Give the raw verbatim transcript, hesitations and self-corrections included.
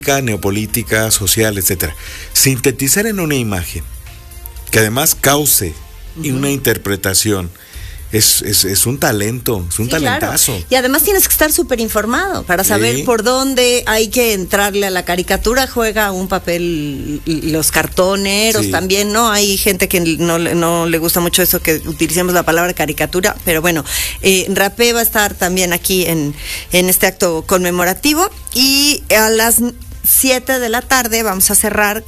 neopolítica, social, etcétera. Sintetizar en una imagen que además cause uh-huh. una interpretación es, es, es un talento, es un sí, talentazo. Claro. Y además tienes que estar súper informado para saber sí. por dónde hay que entrarle a la caricatura. Juega un papel los cartoneros sí. también, ¿no? Hay gente que no, no le gusta mucho eso que utilicemos la palabra caricatura, pero bueno, eh, Rapé va a estar también aquí en, en este acto conmemorativo y a las siete de la tarde vamos a cerrar